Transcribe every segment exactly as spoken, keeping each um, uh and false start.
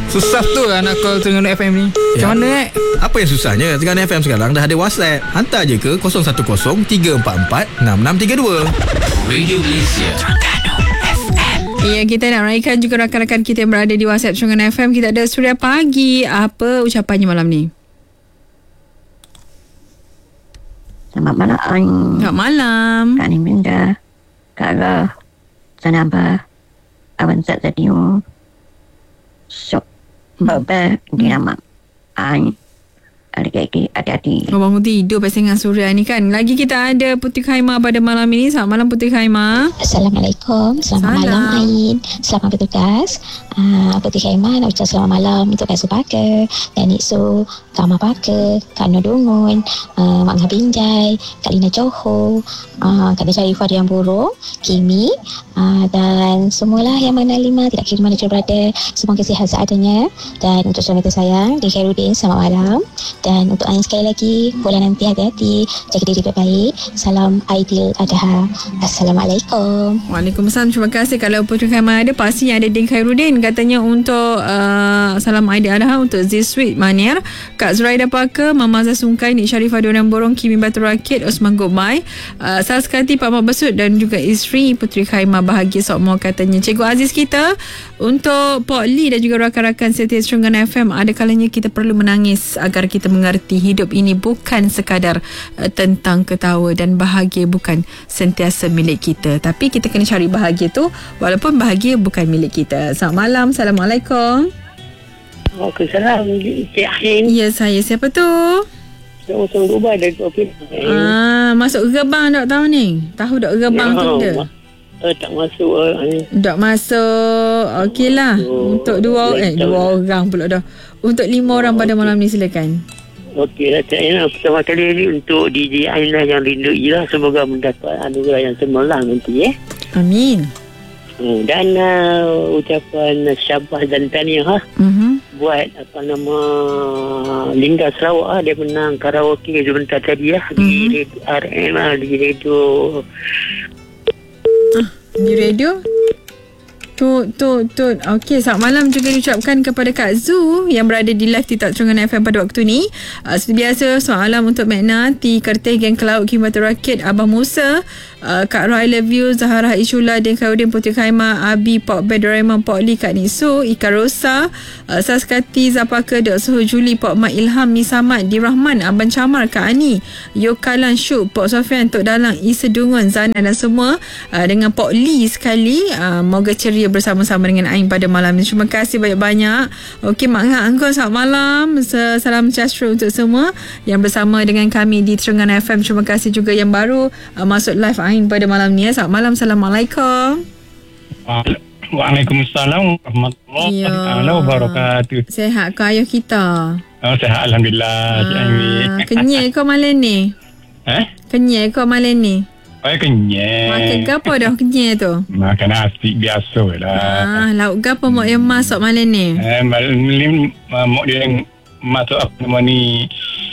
Susah tu lah nak call Terengganu F M ni. Macam Ya. mana eh? Apa yang susahnya? Terengganu F M sekarang dah ada WhatsApp. Hantar je ke kosong satu kosong tiga empat empat enam enam tiga dua. Radio Malaysia. Ya, kita nak raikan juga rakan-rakan kita yang berada di WhatsApp Terengganu F M. Kita ada Suria Pagi. Apa ucapannya malam ni? Selamat malam. Selamat malam. Kak Niminda, Kak Rah, Sanaba, Abang Zat Radio, Sok, Baba, Dinamak, Ai, adik-adik, adik-adik. Oh, bangun tidur pasal dengan Suria ni kan. Lagi kita ada Putri Khaimah pada malam ini. Selamat malam Putri Khaimah. Assalamualaikum. Selamat Salam. malam Ain. Selamat bertugas. Uh, Putri Khaimah nak ucap selamat malam untuk Kak Subaka, Danik Su, Kak Mapaka, Kak Nodungun, uh, Mak Ngah Binjai, Kak Lina Johor, uh, Kak Syarifah yang buruk, Kimi, uh, dan semualah yang mana lima tidak kira mana berada. Semoga sihat seadanya. Dan untuk suami tersayang di Khairuddin, selamat malam. Dan untuk Ain sekali lagi, bulan nanti hati-hati, jaga diri baik-baik. Salam Aidil Adha. Assalamualaikum. Waalaikumsalam. Terima kasih. Kalau Putri Khaimah ada, pastinya ada Din Khairuddin. Katanya untuk uh, Salam Aidil Adha untuk Z-Sweet Manier, Kak Zuraida Parker, Mama Zasungkai, Nik Syarifah Durian Borong, Kimi Batu Rakit, Osman Gobay, uh, Saskati Pak Mak Besut dan juga isteri Putri Khaimah bahagia sokmo katanya. Cikgu Aziz kita, untuk Pok Lee dan juga rakan-rakan setia Terengganu F M, ada kalanya kita perlu menangis agar kita mengerti hidup ini bukan sekadar uh, tentang ketawa, dan bahagia bukan sentiasa milik kita, tapi kita kena cari bahagia tu walaupun bahagia bukan milik kita. Selamat malam. Assalamualaikum. Waalaikumsalam, Cik Ahin. Ya, saya. Siapa tu? Saya Usman Gubay dari Topik. Ah, masuk gerbang tak tahu ni? Tahu tak gerbang Ya, tu dia? ma- eh, tak masuk. Eh. Tak masuk. Okeylah. Untuk dua eh dua orang pula dah. Untuk lima orang pada malam ni, silakan. Okey lah, Cik Ahin. Pertama kali ni untuk D J Ahin lah yang rindui lah. Semoga mendapat anugerah yang cemerlang nanti eh. Amin. Hmm, dan uh, ucapan syabas dan tahniah Mhm. buat apa nama Linda Sarawak ah, dia menang karaoke sebentar tadi lah Mhm. di R M ah, di radio. Di radio. Tu, tu, tu. Okey, selamat malam juga diucapkan kepada Kak Zu yang berada di live TikTok Terengganu F M pada waktu ni. Uh, seperti biasa, selamat malam untuk Magna, T. Kertih, Geng Kelaut, Kim Batu Rakit, Abang Musa, uh, Kak Roh I Love You, Zahara Ishula, Den Khairuddin, Putri Khaimah, Abi, Pok Ben, Doraemon, Pok Lee, Kak Nisu, Ika Rosa, uh, Saskati, Zapaka, Dok Suhu, Juli, Pok Mat Ilham, Misamat, Dirahman, Abang Camar, Kak Ani, Yokalan, Syuk, Pok Sofian, Tok Dalang, Isa Dungun, Zana dan semua, uh, dengan Pok Lee sekali. Uh, moga ceria bersama-sama dengan Ain pada malam ini. Terima kasih banyak-banyak. Okey, Mak Ngah Angkon, selamat malam. Salam sejahtera untuk semua yang bersama dengan kami di Terengganu F M. Terima kasih juga yang baru uh, masuk live Ain pada malam ni. Selamat malam. Assalamualaikum. Waalaikumsalam warahmatullahi Ya. wabarakatuh. Sehat ke ayah kita? Oh, sehat Alhamdulillah. Cik Ain. Ah, kenyai kau malam ni? Eh? Kenyai kau malam ni? Oh, kenyai. Makan gapo dah kenyai tu? Makan nasi biasa lah. Ah, lauk gapo mak yang masak malam ni? Eh, malam ni mak dia yang masuk apa nama ni,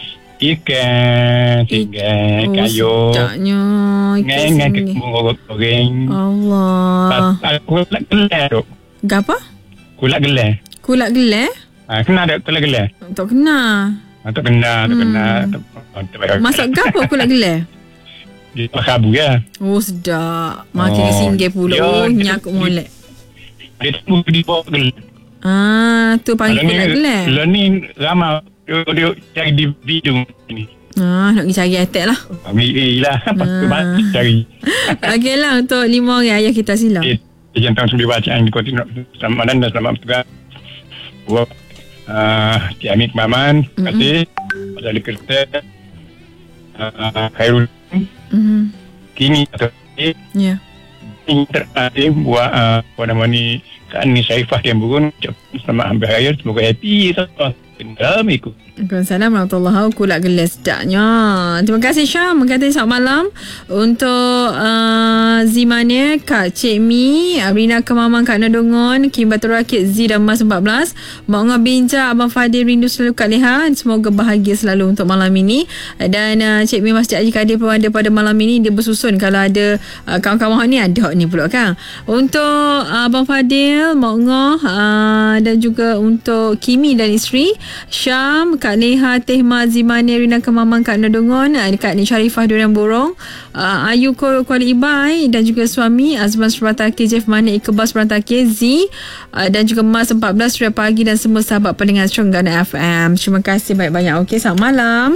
ikan, tiga, kayu. Sedapnya. Ikan Ngai-ngai ke sini. goreng. Allah. Kulat gelar tu. Gapa? Kulat gelar. Kulat gelar? Ha, kena ada kulat gelar. Tak kena. Ha, tak kena, tak Hmm. kena. Tak- tak payah. Masak gapo kulat gelar? Dia kabu ya. Oh, sedap. Makin Oh, singgih pula. dia- Oh, dia- nyakuk molek. Dia tu di bawah gelar. Ah, tu panggil Kalau kulat ni, gelar. kalau ni ramai dia, dia cari di video ni. Ah, nak pergi cari attack lah. Ambil lah. Lepas tu Ah. balik cari. Okey lah, untuk lima orang ayah kita sila. Eh, Jangan tahu sebelum bacaan di kota. Selamat malam dan selamat bertugas. Buat uh, Cik Amit Maman. Terima kasih. Pada Ali Kerta. Uh, Khairul. Mhm. Kini atau Ya. ini terkasih buat uh, apa nama ni, Kak Ani Syarifah yang burun. Selamat hampir raya. Semoga happy. Assalamualaikum. Waalaikumsalam warahmatullahi wabarakatuh. Kulak gelas sedapnya. Terima kasih Syam. Kata selamat malam untuk uh, Zimane, Kak Cik Mi, Rina Kemamang, Kak Nodongon, Kim Batu Rakit, Z dan Mas empat belas, Mak Ngah Binja, Abang Fadil, rindu selalu Kak Leha. Semoga bahagia selalu untuk malam ini. Dan uh, Cik Mi Masjid Haji Kadir Perwanda pada malam ini dia bersusun kalau ada uh, kawan-kawan ni ada ni pula kan. Untuk uh, Abang Fadil, Mak Ngah uh, dan juga untuk Kimi dan isteri Syam, Kak Leha, Tehma, Zimane, Rina Kemamang, Kak Nodongon, Kak Nik Sharifah Durian Borong, uh, Ayu Kuala Ibai dan juga suami Azman Suratake, Jeff Manik, Ikebas Suratake, Z uh, dan juga Mas empat belas Suria Pagi dan semua sahabat pendengar Terengganu F M. Terima kasih banyak-banyak. Okey, selamat malam.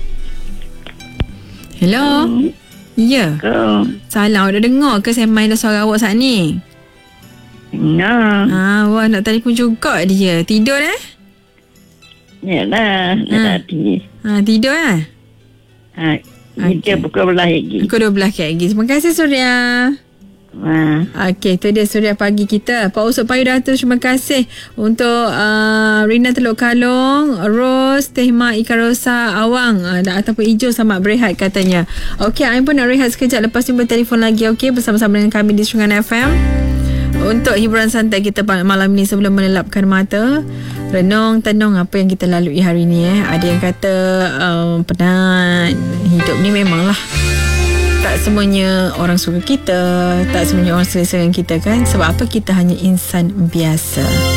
Hello. Hmm. Ya. Yeah. Salam. Dah dengar ke saya main suara awak saat ni? Dengar. Ah, wah, nak telefon juga dia. Tidur eh? Yalah, ha. tadi. Ha, tidur lah? Ha, okay. Pukul dua belas lagi. Pukul dua belas lagi. Terima kasih Surya. Ha. Okey, tu dia Surya pagi kita. Pak Usop Payu Datuk, terima kasih untuk uh, Rina Teluk Kalong, Ros, Tehma, Ikan Rosa, Awang uh, ataupun Ijo sama berehat katanya. Okey, I pun nak rehat sekejap. Lepas ni bertelefon lagi, okey, bersama-sama dengan kami di Terengganu F M untuk hiburan santai kita malam ni sebelum melelapkan mata. Renung, tenung apa yang kita lalui hari ni eh. Ada yang kata um, penat. Hidup ni memanglah tak semuanya orang suka kita, tak semuanya orang selesa dengan kita kan. Sebab apa? Kita hanya insan biasa.